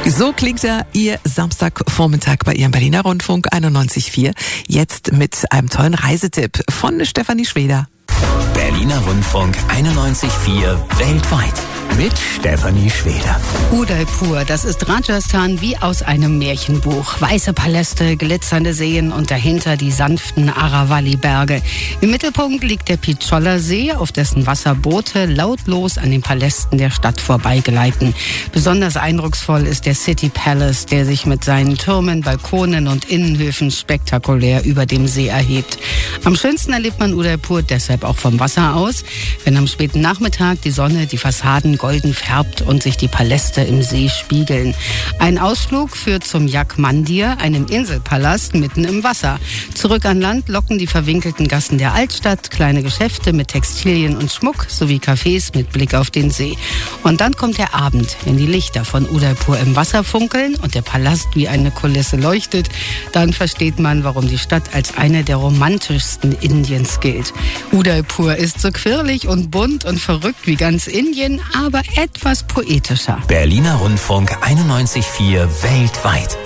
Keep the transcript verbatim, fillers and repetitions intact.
So klingt er, Ihr Samstagvormittag bei Ihrem Berliner Rundfunk einundneunzig Komma vier. Jetzt mit einem tollen Reisetipp von Stefanie Schweder. Berliner Rundfunk einundneunzig Komma vier weltweit mit Stefanie Schweder. Udaipur, das ist Rajasthan wie aus einem Märchenbuch. Weiße Paläste, glitzernde Seen und dahinter die sanften Aravalli-Berge. Im Mittelpunkt liegt der Pichola-See, auf dessen Wasser Boote lautlos an den Palästen der Stadt vorbeigleiten. Besonders eindrucksvoll ist der City Palace, der sich mit seinen Türmen, Balkonen und Innenhöfen spektakulär über dem See erhebt. Am schönsten erlebt man Udaipur deshalb auch vom Wasser aus, wenn am späten Nachmittag die Sonne die Fassaden golden färbt und sich die Paläste im See spiegeln. Ein Ausflug führt zum Jak Mandir, einem Inselpalast mitten im Wasser. Zurück an Land locken die verwinkelten Gassen der Altstadt, kleine Geschäfte mit Textilien und Schmuck sowie Cafés mit Blick auf den See. Und dann kommt der Abend, wenn die Lichter von Udaipur im Wasser funkeln und der Palast wie eine Kulisse leuchtet. Dann versteht man, warum die Stadt als eine der romantischsten Indiens gilt. Udaipur ist so quirlig und bunt und verrückt wie ganz Indien, aber etwas poetischer. Berliner Rundfunk einundneunzig Komma vier weltweit.